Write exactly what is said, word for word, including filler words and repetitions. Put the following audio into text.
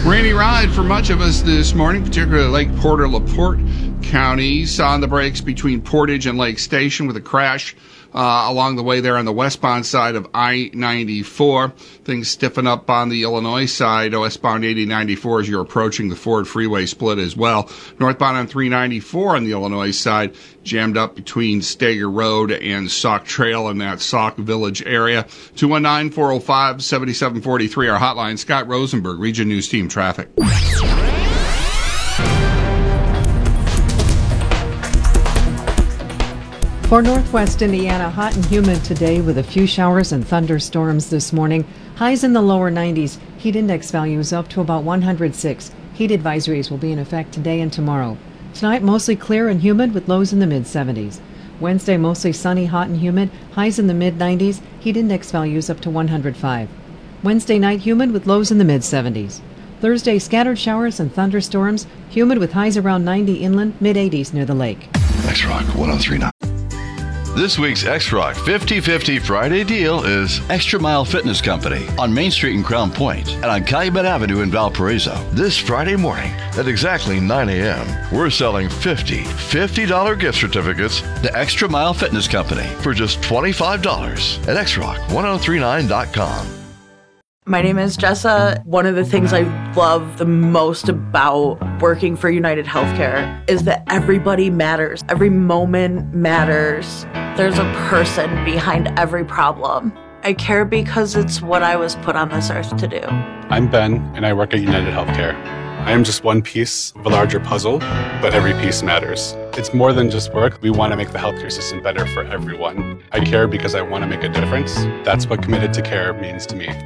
Rainy ride for much of us this morning, particularly Lake Porter, LaPorte counties on the brakes between Portage and Lake Station with a crash uh, along the way there on the westbound side of I ninety-four. Things stiffen up on the Illinois side, westbound eighty ninety-four as you're approaching the Ford Freeway split as well. Northbound on three ninety-four on the Illinois side, jammed up between Stager Road and Sauk Trail in that Sauk Village area. two one nine, four oh five, seven seven four three, our hotline. Scott Rosenberg, Region News Team Traffic. For Northwest Indiana, hot and humid today with a few showers and thunderstorms this morning. Highs in the lower nineties. Heat index values up to about one hundred six. Heat advisories will be in effect today and tomorrow. Tonight, mostly clear and humid with lows in the mid seventies. Wednesday, mostly sunny, hot and humid. Highs in the mid nineties. Heat index values up to one hundred five. Wednesday night, humid with lows in the mid seventies. Thursday, scattered showers and thunderstorms. Humid with highs around ninety inland, mid eighties near the lake. X-Rock one oh three point nine. This week's X-Rock fifty fifty Friday deal is Extra Mile Fitness Company on Main Street in Crown Point and on Calumet Avenue in Valparaiso. This Friday morning at exactly nine a.m., we're selling fifty fifty dollars gift certificates to Extra Mile Fitness Company for just twenty-five dollars at X Rock ten thirty-nine dot com. My name is Jessa. One of the things I love the most about working for United Healthcare is that everybody matters. Every moment matters. There's a person behind every problem. I care because it's what I was put on this earth to do. I'm Ben, and I work at United Healthcare. I am just one piece of a larger puzzle, but every piece matters. It's more than just work. We want to make the healthcare system better for everyone. I care because I want to make a difference. That's what committed to care means to me.